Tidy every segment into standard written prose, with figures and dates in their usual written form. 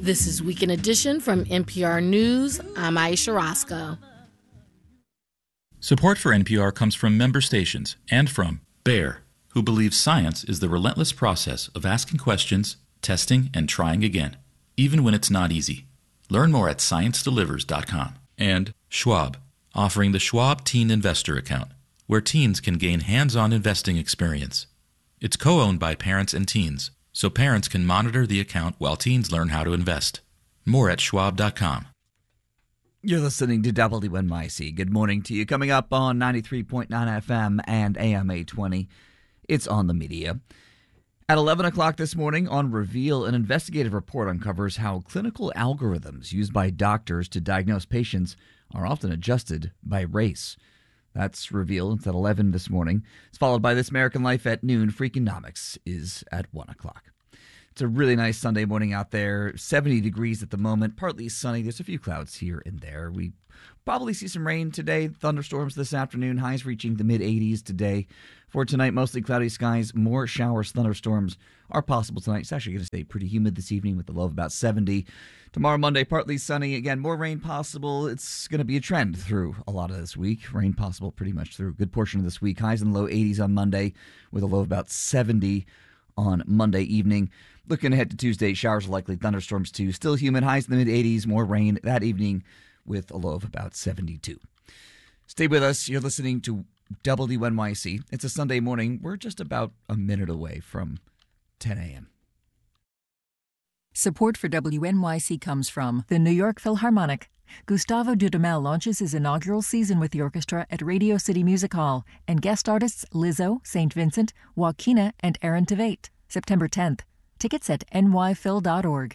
This is Weekend Edition from NPR News. I'm Aisha Roscoe. Support for NPR comes from member stations and from BEAR, who believes science is the relentless process of asking questions, testing, and trying again, even when it's not easy. Learn more at ScienceDelivers.com. And Schwab, offering the Schwab Teen Investor Account, where teens can gain hands-on investing experience. It's co-owned by parents and teens, so parents can monitor the account while teens learn how to invest. More at Schwab.com. You're listening to WNYC. Good morning to you. Coming up on 93.9 FM and AM 820, it's On the Media. At 11 o'clock this morning on Reveal, an investigative report uncovers how clinical algorithms used by doctors to diagnose patients are often adjusted by race. That's Reveal. It's at 11 this morning. It's followed by This American Life at noon. Freakonomics is at 1 o'clock. It's a really nice Sunday morning out there. 70 degrees at the moment. Partly sunny. There's a few clouds here and there. We probably see some rain today. Thunderstorms this afternoon. Highs reaching the mid-80s today. For tonight, mostly cloudy skies. More showers, thunderstorms are possible tonight. It's actually going to stay pretty humid this evening with the low of about 70. Tomorrow, Monday, partly sunny. Again, more rain possible. It's going to be a trend through a lot of this week. Rain possible pretty much through a good portion of this week. Highs in the low 80s on Monday with a low of about 70 on Monday evening. Looking ahead to Tuesday, showers are likely, thunderstorms too. Still humid, highs in the mid-80s, more rain that evening with a low of about 72. Stay with us. You're listening to WNYC. It's a Sunday morning. We're just about a minute away from 10 a.m. Support for WNYC comes from the New York Philharmonic. Gustavo Dudamel launches his inaugural season with the orchestra at Radio City Music Hall, and guest artists Lizzo, St. Vincent, Joaquina, and Aaron Tveit. September 10th. Tickets at nyphil.org.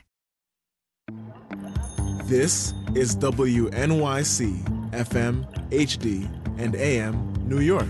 This is WNYC, FM, HD, and AM, New York.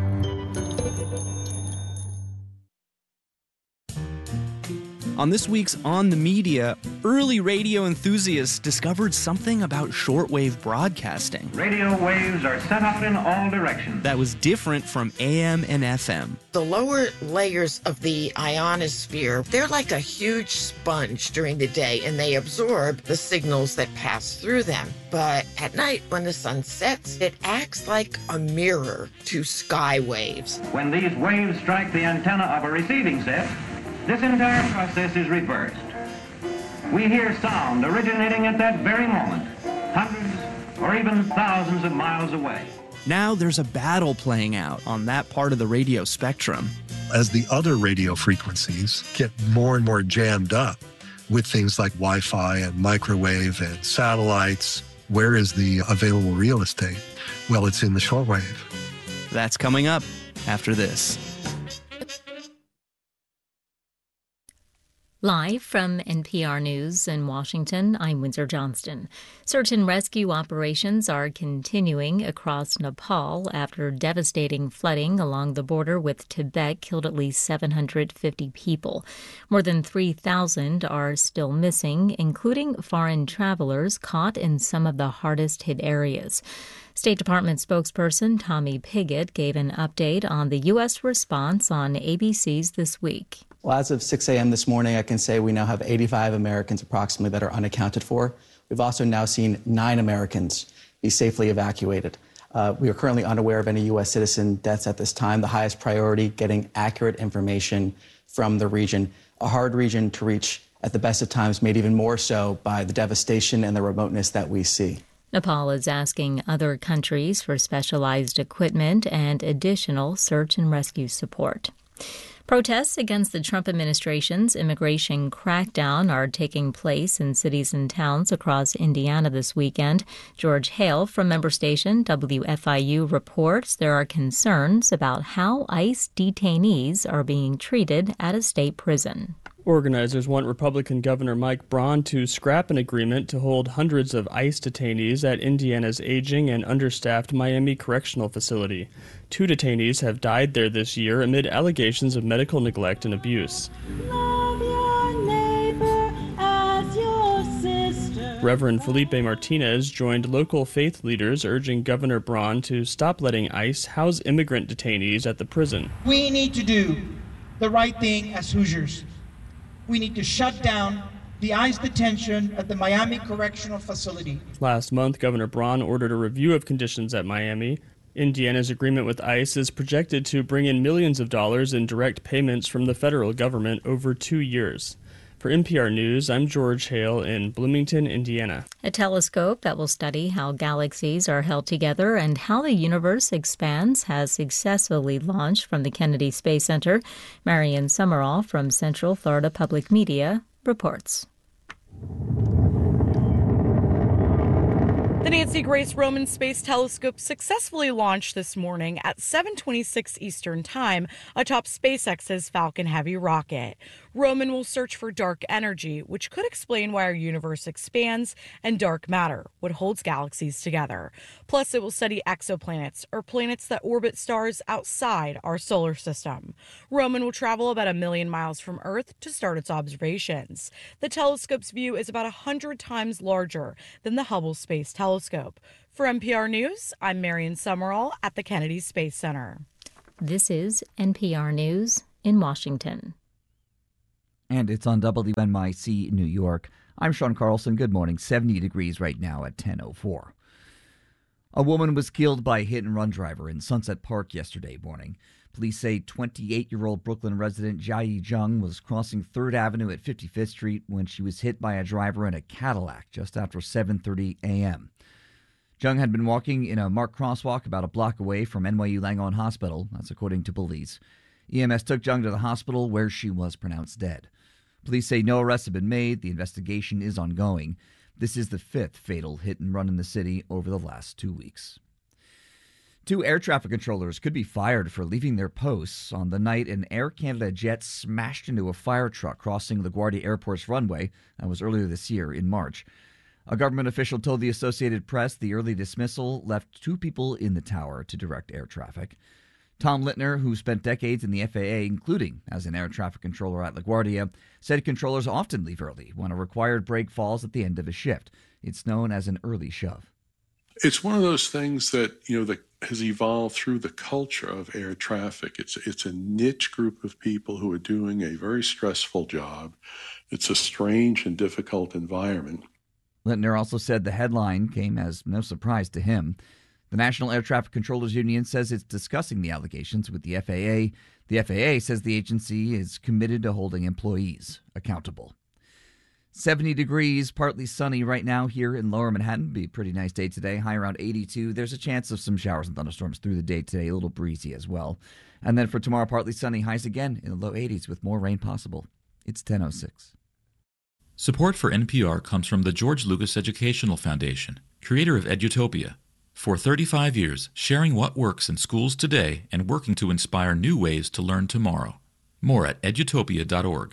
On this week's On the Media, early radio enthusiasts discovered something about shortwave broadcasting. Radio waves are sent out in all directions. That was different from AM and FM. The lower layers of the ionosphere, they're like a huge sponge during the day, and they absorb the signals that pass through them. But at night, when the sun sets, it acts like a mirror to sky waves. When these waves strike the antenna of a receiving set, this entire process is reversed. We hear sound originating at that very moment, hundreds or even thousands of miles away. Now there's a battle playing out on that part of the radio spectrum. As the other radio frequencies get more and more jammed up with things like Wi-Fi and microwave and satellites, where is the available real estate? Well, it's in the shortwave. That's coming up after this. Live from NPR News in Washington, I'm Windsor Johnston. Search and rescue operations are continuing across Nepal after devastating flooding along the border with Tibet killed at least 750 people. More than 3,000 are still missing, including foreign travelers caught in some of the hardest-hit areas. State Department spokesperson Tommy Pigott gave an update on the U.S. response on ABC's This Week. Well, as of 6 a.m. this morning, I can say we now have 85 Americans approximately that are unaccounted for. We've also now seen 9 Americans be safely evacuated. We are currently unaware of any U.S. citizen deaths at this time. The highest priority, getting accurate information from the region, a hard region to reach at the best of times, made even more so by the devastation and the remoteness that we see. Nepal is asking other countries for specialized equipment and additional search and rescue support. Protests against the Trump administration's immigration crackdown are taking place in cities and towns across Indiana this weekend. George Hale from member station WFIU reports there are concerns about how ICE detainees are being treated at a state prison. Organizers want Republican Governor Mike Braun to scrap an agreement to hold hundreds of ICE detainees at Indiana's aging and understaffed Miami Correctional Facility. 2 detainees have died there this year amid allegations of medical neglect and abuse. Reverend Felipe Martinez joined local faith leaders urging Governor Braun to stop letting ICE house immigrant detainees at the prison. We need to do the right thing as Hoosiers. We need to shut down the ICE detention at the Miami Correctional Facility. Last month, Governor Braun ordered a review of conditions at Miami. Indiana's agreement with ICE is projected to bring in millions of dollars in direct payments from the federal government over 2 years. For NPR News, I'm George Hale in Bloomington, Indiana. A telescope that will study how galaxies are held together and how the universe expands has successfully launched from the Kennedy Space Center. Marian Summerall from Central Florida Public Media reports. The Nancy Grace Roman Space Telescope successfully launched this morning at 7:26 Eastern Time atop SpaceX's Falcon Heavy rocket. Roman will search for dark energy, which could explain why our universe expands, and dark matter, what holds galaxies together. Plus, it will study exoplanets, or planets that orbit stars outside our solar system. Roman will travel about 1 million miles from Earth to start its observations. The telescope's view is about 100 times larger than the Hubble Space Telescope. For NPR News, I'm Marian Summerall at the Kennedy Space Center. This is NPR News in Washington. And it's on WNYC New York. I'm Sean Carlson. Good morning. 70 degrees right now at 10:04. A woman was killed by a hit-and-run driver in Sunset Park yesterday morning. Police say 28-year-old Brooklyn resident Jiayi Zheng was crossing 3rd Avenue at 55th Street when she was hit by a driver in a Cadillac just after 7:30 a.m. Zheng had been walking in a marked crosswalk about a block away from NYU Langone Hospital. That's according to police. EMS took Zheng to the hospital where she was pronounced dead. Police say no arrests have been made. The investigation is ongoing. This is the 5th fatal hit-and-run in the city over the last 2 weeks. 2 air traffic controllers could be fired for leaving their posts on the night an Air Canada jet smashed into a fire truck crossing LaGuardia Airport's runway. That was earlier this year in March. A government official told the Associated Press the early dismissal left 2 people in the tower to direct air traffic. Tom Littner, who spent decades in the FAA, including as an air traffic controller at LaGuardia, said controllers often leave early when a required break falls at the end of a shift. It's known as an early shove. It's one of those things that, that has evolved through the culture of air traffic. It's a niche group of people who are doing a very stressful job. It's a strange and difficult environment. Littner also said the headline came as no surprise to him. The National Air Traffic Controllers Union says it's discussing the allegations with the FAA. The FAA says the agency is committed to holding employees accountable. 70 degrees, partly sunny right now here in Lower Manhattan. Be a pretty nice day today, high around 82. There's a chance of some showers and thunderstorms through the day today, a little breezy as well. And then for tomorrow, partly sunny, highs again in the low 80s with more rain possible. It's 10:06. Support for NPR comes from the George Lucas Educational Foundation, creator of Edutopia. For 35 years, sharing what works in schools today and working to inspire new ways to learn tomorrow. More at edutopia.org.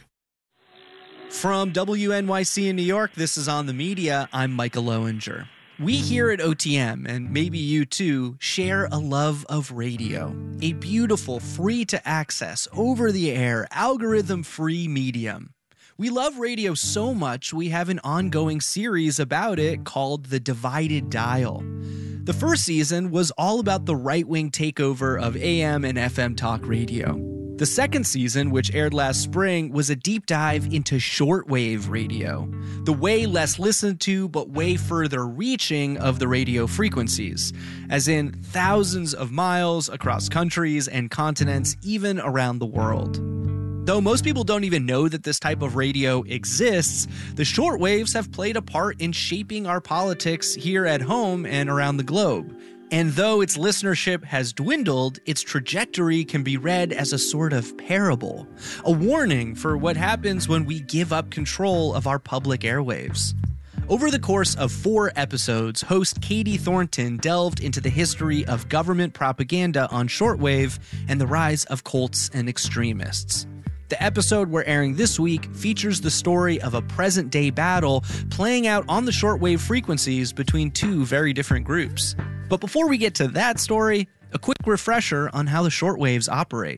From WNYC in New York, this is On the Media. I'm Micah Lowinger. We here at OTM, and maybe you too, share a love of radio. A beautiful, free-to-access, over-the-air, algorithm-free medium. We love radio so much, we have an ongoing series about it called The Divided Dial. The first season was all about the right-wing takeover of AM and FM talk radio. The second season, which aired last spring, was a deep dive into shortwave radio, the way less listened to but way further reaching of the radio frequencies, as in thousands of miles across countries and continents, even around the world. Though most people don't even know that this type of radio exists, the shortwaves have played a part in shaping our politics here at home and around the globe. And though its listenership has dwindled, its trajectory can be read as a sort of parable, a warning for what happens when we give up control of our public airwaves. Over the course of 4 episodes, host Katie Thornton delved into the history of government propaganda on shortwave and the rise of cults and extremists. The episode we're airing this week features the story of a present-day battle playing out on the shortwave frequencies between 2 very different groups. But before we get to that story, a quick refresher on how the shortwaves operate.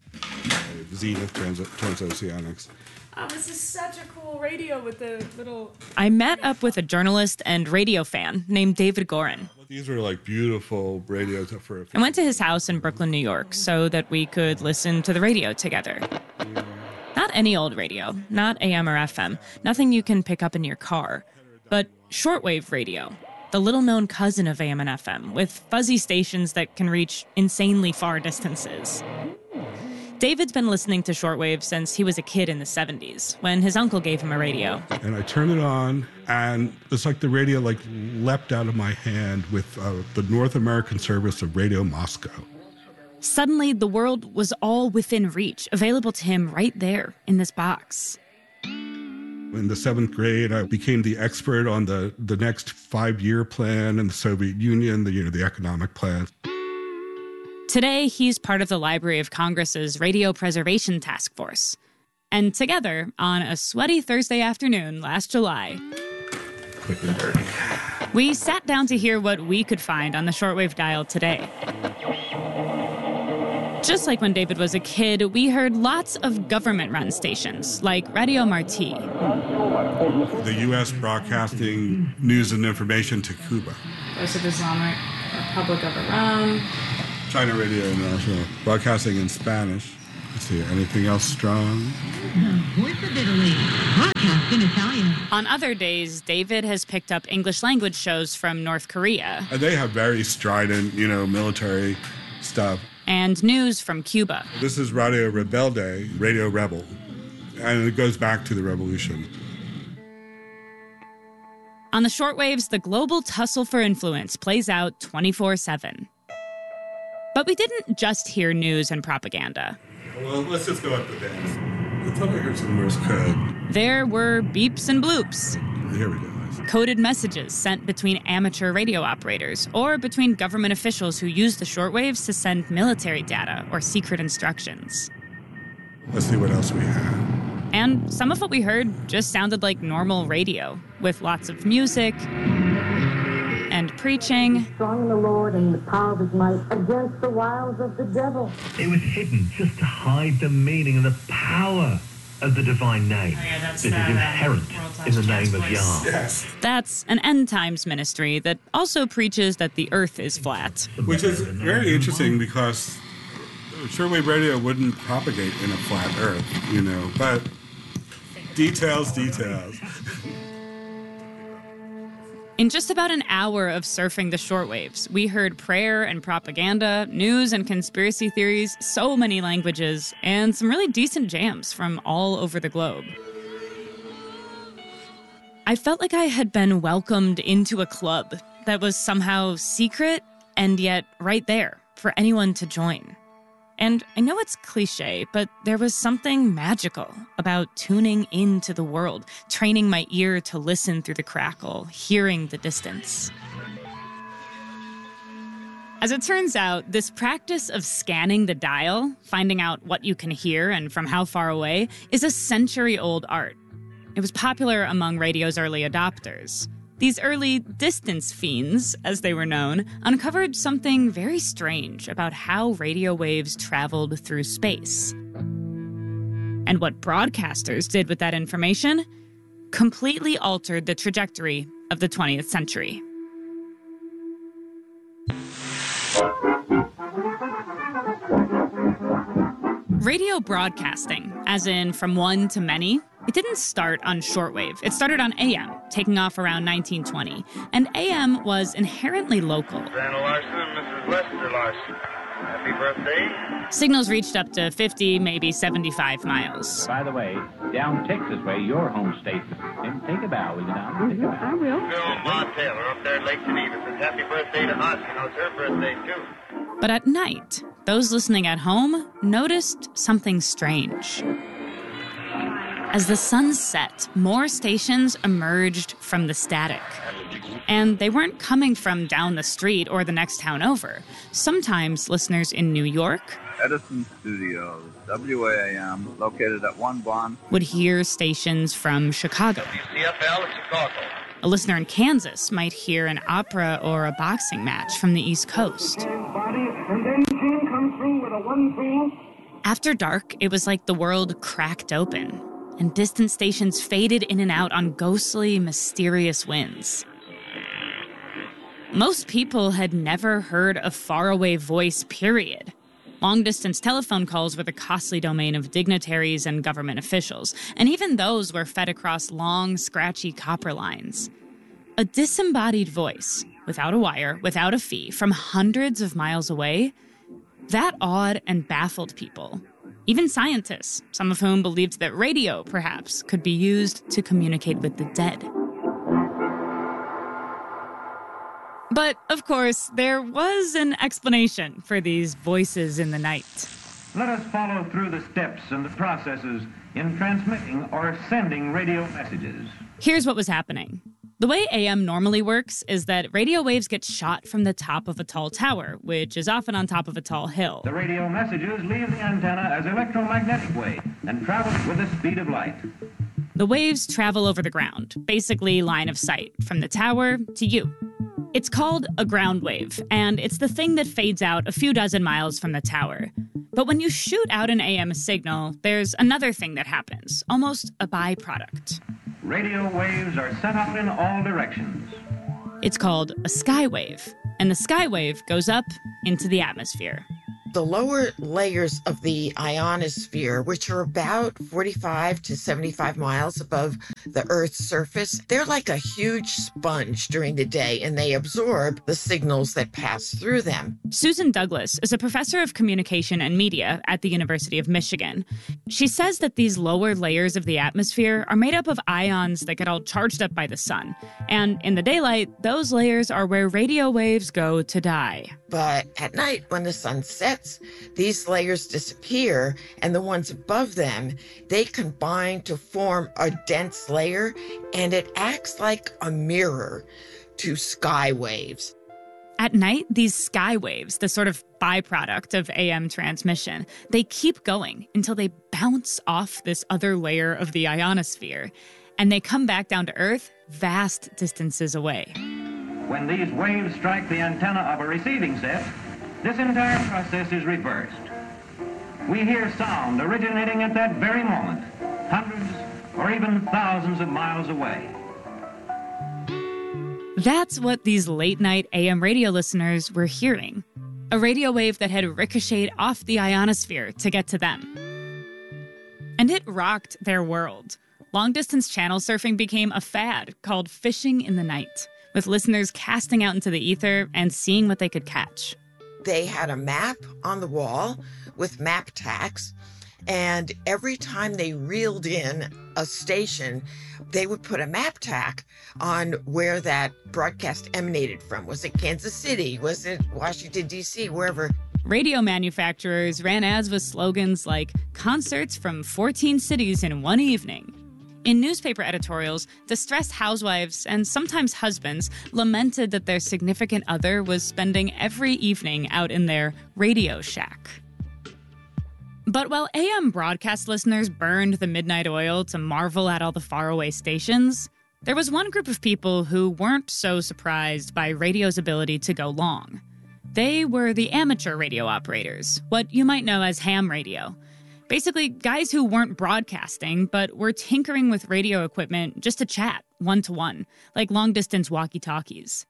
Zenith Transoceanics. This is such a cool radio with the little... I met up with a journalist and radio fan named David Gorin. These were like beautiful radios for... I went to his house in Brooklyn, New York, so that we could listen to the radio together. Not Not any old radio, not AM or FM, nothing you can pick up in your car, but shortwave radio, the little-known cousin of AM and FM, with fuzzy stations that can reach insanely far distances. David's been listening to shortwave since he was a kid in the 70s, when his uncle gave him a radio. And I turned it on, and it's like the radio leapt out of my hand with the North American service of Radio Moscow. Suddenly, the world was all within reach, available to him right there in this box. In the 7th grade, I became the expert on the next 5-year plan in the Soviet Union, the economic plan. Today, he's part of the Library of Congress's Radio Preservation Task Force. And together, on a sweaty Thursday afternoon last July, we sat down to hear what we could find on the shortwave dial today. Just like when David was a kid, we heard lots of government-run stations, like Radio Marti. The U.S. broadcasting news and information to Cuba. Voice of Islamic Republic of Iran. China Radio International, broadcasting in Spanish. Let's see, anything else strong? Voice of Italy, broadcast in Italian. On other days, David has picked up English language shows from North Korea. And they have very strident, military stuff. And news from Cuba. This is Radio Rebelde, Radio Rebel, and it goes back to the revolution. On the shortwaves, the global tussle for influence plays out 24/7. But we didn't just hear news and propaganda. Well, let's just go up the dance. I thought I heard some Morse code. There were beeps and bloops. Here we go. Coded messages sent between amateur radio operators or between government officials who use the shortwaves to send military data or secret instructions. Let's see what else we have. And some of what we heard just sounded like normal radio, with lots of music and preaching. Strong in the Lord and the power of his might against the wiles of the devil. It was hidden just to hide the meaning and the power of the divine name that is inherent in the name of Yah. Yes. That's an end times ministry that also preaches that the earth is flat. Which is very interesting because shortwave radio wouldn't propagate in a flat earth, but details. In just about an hour of surfing the shortwaves, we heard prayer and propaganda, news and conspiracy theories, so many languages, and some really decent jams from all over the globe. I felt like I had been welcomed into a club that was somehow secret and yet right there for anyone to join. And I know it's cliche, but there was something magical about tuning into the world, training my ear to listen through the crackle, hearing the distance. As it turns out, this practice of scanning the dial, finding out what you can hear and from how far away, is a century-old art. It was popular among radio's early adopters. These early distance fiends, as they were known, uncovered something very strange about how radio waves traveled through space. And what broadcasters did with that information completely altered the trajectory of the 20th century. Radio broadcasting, as in from one to many, it didn't start on shortwave. It started on AM, taking off around 1920. And AM was inherently local. Santa Larson and Mrs. Lester Larson. Happy birthday. Signals reached up to 50, maybe 75 miles. By the way, down Texas way, your home state. And take a bow, will you now? Take a bow. I will. Bill and Ma Taylor up there in Lake Geneva says happy birthday to us. It's her birthday, too. But at night, those listening at home noticed something strange. As the sun set, more stations emerged from the static. And they weren't coming from down the street or the next town over. Sometimes listeners in New York, Edison Studios, WAAM, located at 1 Bond, would hear stations from Chicago. WCFL in Chicago. A listener in Kansas might hear an opera or a boxing match from the East Coast. After dark, it was like the world cracked open, and distant stations faded in and out on ghostly, mysterious winds. Most people had never heard a faraway voice, period. Long-distance telephone calls were the costly domain of dignitaries and government officials, and even those were fed across long, scratchy copper lines. A disembodied voice, without a wire, without a fee, from hundreds of miles away, that awed and baffled people. Even scientists, some of whom believed that radio, perhaps, could be used to communicate with the dead. But, of course, there was an explanation for these voices in the night. Let us follow through the steps and the processes in transmitting or sending radio messages. Here's what was happening. The way AM normally works is that radio waves get shot from the top of a tall tower, which is often on top of a tall hill. The radio messages leave the antenna as electromagnetic waves and travel with the speed of light. The waves travel over the ground, basically line of sight, from the tower to you. It's called a ground wave, and it's the thing that fades out a few dozen miles from the tower. But when you shoot out an AM signal, there's another thing that happens, almost a byproduct. Radio waves are sent out in all directions. It's called a skywave, and the skywave goes up into the atmosphere. The lower layers of the ionosphere, which are about 45 to 75 miles above the Earth's surface, they're like a huge sponge during the day, and they absorb the signals that pass through them. Susan Douglas is a professor of communication and media at the University of Michigan. She says that these lower layers of the atmosphere are made up of ions that get all charged up by the sun. And in the daylight, those layers are where radio waves go to die. But at night, when the sun sets, these layers disappear, and the ones above them, they combine to form a dense layer, and it acts like a mirror to sky waves. At night, these sky waves, the sort of byproduct of AM transmission, they keep going until they bounce off this other layer of the ionosphere, and they come back down to Earth vast distances away. When these waves strike the antenna of a receiving set, this entire process is reversed. We hear sound originating at that very moment, hundreds or even thousands of miles away. That's what these late-night AM radio listeners were hearing. A radio wave that had ricocheted off the ionosphere to get to them. And it rocked their world. Long-distance channel surfing became a fad called fishing in the night, with listeners casting out into the ether and seeing what they could catch. They had a map on the wall with map tacks, and every time they reeled in a station, they would put a map tack on where that broadcast emanated from. Was it Kansas City? Was it Washington, D.C., wherever? Radio manufacturers ran ads with slogans like concerts from 14 cities in one evening. In newspaper editorials, distressed housewives and sometimes husbands lamented that their significant other was spending every evening out in their radio shack. But while AM broadcast listeners burned the midnight oil to marvel at all the faraway stations, there was one group of people who weren't so surprised by radio's ability to go long. They were the amateur radio operators, what you might know as ham radio. Basically, guys who weren't broadcasting, but were tinkering with radio equipment just to chat, one-to-one, like long-distance walkie-talkies.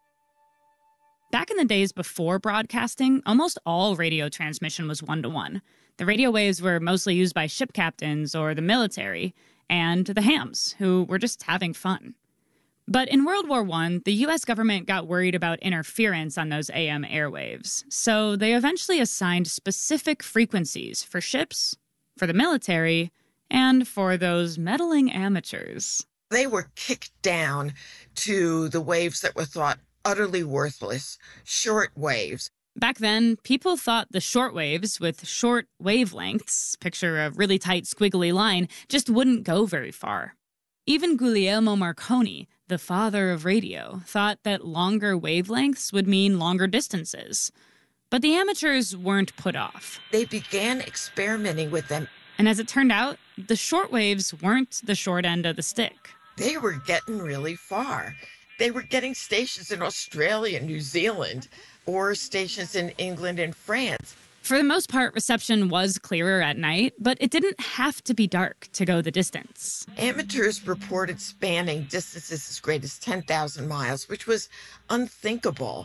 Back in the days before broadcasting, almost all radio transmission was one-to-one. The radio waves were mostly used by ship captains or the military, and the hams, who were just having fun. But in World War I, the U.S. government got worried about interference on those AM airwaves, so they eventually assigned specific frequencies for ships, for the military, and for those meddling amateurs. They were kicked down to the waves that were thought utterly worthless, short waves. Back then, people thought the short waves with short wavelengths, picture a really tight squiggly line, just wouldn't go very far. Even Guglielmo Marconi, the father of radio, thought that longer wavelengths would mean longer distances. But the amateurs weren't put off. They began experimenting with them. And as it turned out, the short waves weren't the short end of the stick. They were getting really far. They were getting stations in Australia, New Zealand, or stations in England and France. For the most part, reception was clearer at night, but it didn't have to be dark to go the distance. Amateurs reported spanning distances as great as 10,000 miles, which was unthinkable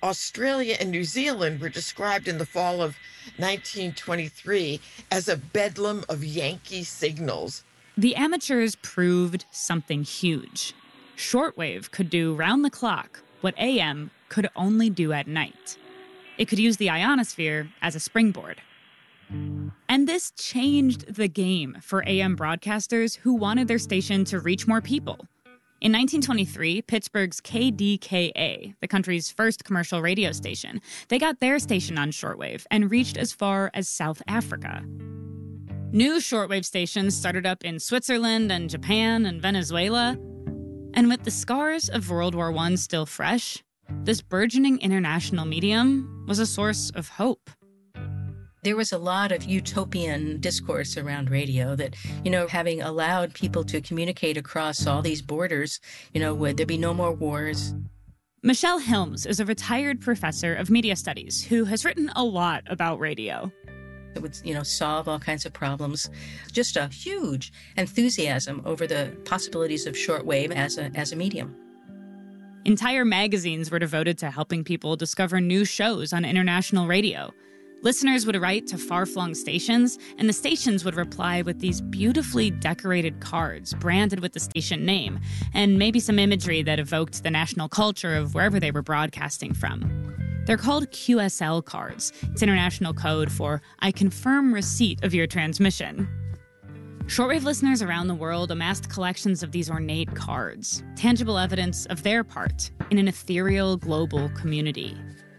Australia and New Zealand were described in the fall of 1923 as a bedlam of Yankee signals. The amateurs proved something huge. Shortwave could do round the clock what AM could only do at night. It could use the ionosphere as a springboard. And this changed the game for AM broadcasters who wanted their station to reach more people. In 1923, Pittsburgh's KDKA, the country's first commercial radio station, they got their station on shortwave and reached as far as South Africa. New shortwave stations started up in Switzerland and Japan and Venezuela. And with the scars of World War I still fresh, this burgeoning international medium was a source of hope. There was a lot of utopian discourse around radio that, having allowed people to communicate across all these borders, would there be no more wars? Michelle Hilms is a retired professor of media studies who has written a lot about radio. It would, solve all kinds of problems. Just a huge enthusiasm over the possibilities of shortwave as a medium. Entire magazines were devoted to helping people discover new shows on international radio. Listeners would write to far-flung stations, and the stations would reply with these beautifully decorated cards branded with the station name, and maybe some imagery that evoked the national culture of wherever they were broadcasting from. They're called QSL cards. It's international code for I confirm receipt of your transmission. Shortwave listeners around the world amassed collections of these ornate cards, tangible evidence of their part in an ethereal global community.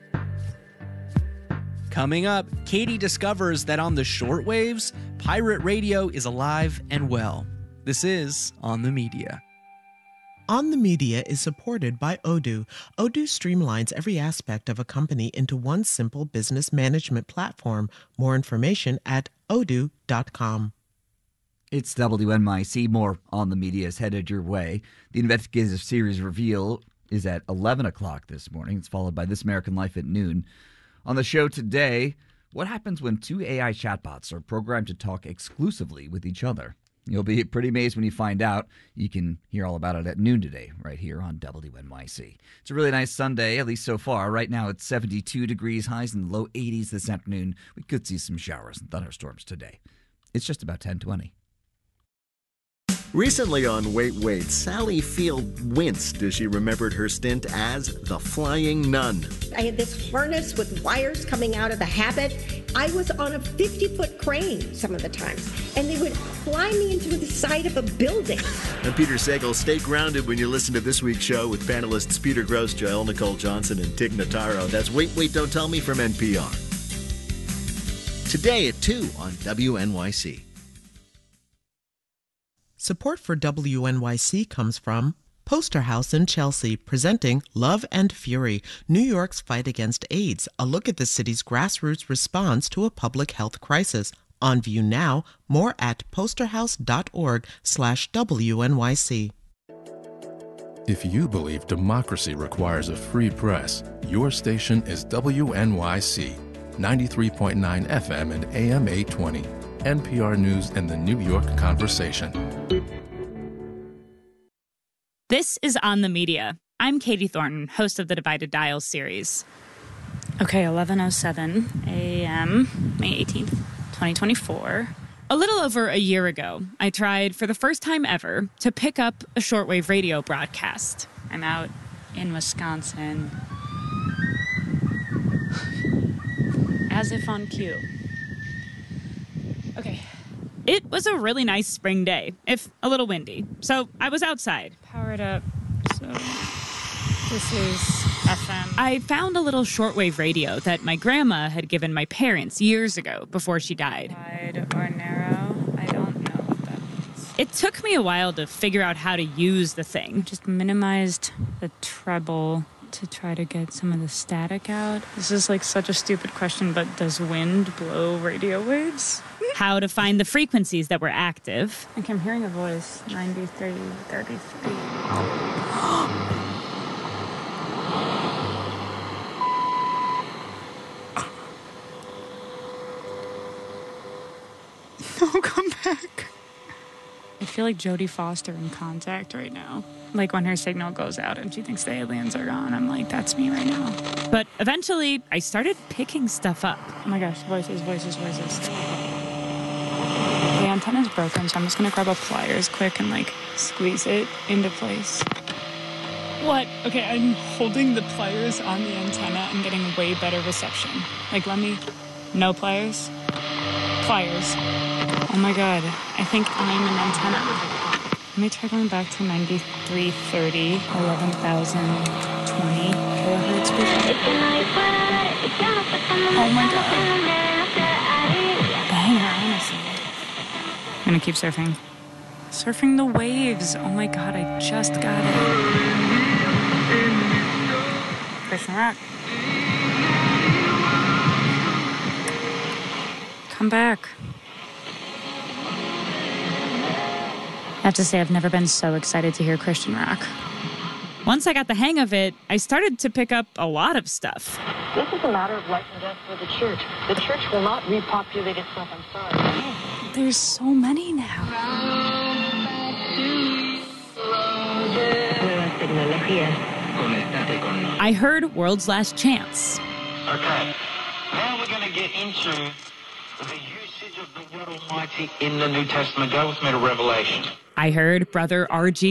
Coming up, Katie discovers that on the shortwaves, pirate radio is alive and well. This is On the Media. On the Media is supported by Odoo. Odoo streamlines every aspect of a company into one simple business management platform. More information at odoo.com. It's WNYC. More On the Media is headed your way. The investigative series Reveal is at 11 o'clock this morning. It's followed by This American Life at noon. On the show today, what happens when two AI chatbots are programmed to talk exclusively with each other? You'll be pretty amazed when you find out. You can hear all about it at noon today, right here on WNYC. It's a really nice Sunday, at least so far. Right now it's 72 degrees, highs in the low 80s this afternoon. We could see some showers and thunderstorms today. It's just about 10:20. Recently on Wait, Sally Field winced as she remembered her stint as the Flying Nun. I had this harness with wires coming out of the habit. I was on a 50-foot crane some of the times, and they would fly me into the side of a building. I'm Peter Sagal. Stay grounded when you listen to this week's show with panelists Peter Grosz, Joel Nicole Johnson, and Tig Notaro. That's Wait, Don't Tell Me from NPR. Today at 2 on WNYC. Support for WNYC comes from Poster House in Chelsea, presenting Love and Fury, New York's Fight Against AIDS, a look at the city's grassroots response to a public health crisis. On view now, more at posterhouse.org/WNYC. If you believe democracy requires a free press, your station is WNYC, 93.9 FM and AM 820. NPR News and the New York Conversation. This is On the Media. I'm Katie Thornton, host of the Divided Dials series. Okay, 11:07 a.m., May 18th, 2024. A little over a year ago, I tried for the first time ever to pick up a shortwave radio broadcast. I'm out in Wisconsin. As if on cue. Okay. It was a really nice spring day, if a little windy. So I was outside. Powered up. So this is FM. I found a little shortwave radio that my grandma had given my parents years ago before she died. Wide or narrow? I don't know what that means. It took me a while to figure out how to use the thing. Just minimized the treble to try to get some of the static out. This is like such a stupid question, but does wind blow radio waves? How to find the frequencies that were active. Okay, I'm hearing a voice. 93, 33. No, come back. I feel like Jodie Foster in Contact right now. Like when her signal goes out and she thinks the aliens are gone. I'm like, that's me right now. But eventually, I started picking stuff up. Oh my gosh, voices. The antenna's broken, so I'm just gonna grab a pliers quick and like squeeze it into place. What? Okay, I'm holding the pliers on the antenna and getting way better reception. Like, no pliers? Pliers. Oh my god, I think I'm an antenna. Let me try going back to 9330, 11,020 kilohertz per second. Oh my god. Banger, honestly. I'm gonna keep surfing. Surfing the waves. Oh my god, I just got it. Christian Rock. Come back. I have to say, I've never been so excited to hear Christian rock. Once I got the hang of it, I started to pick up a lot of stuff. This is a matter of life and death for the church. The church will not repopulate itself, I'm sorry. There's so many now. I heard World's Last Chance. Okay, now we're going to get into the usage of the word Almighty in the New Testament. Go with me to Revelation. I heard Brother R.G.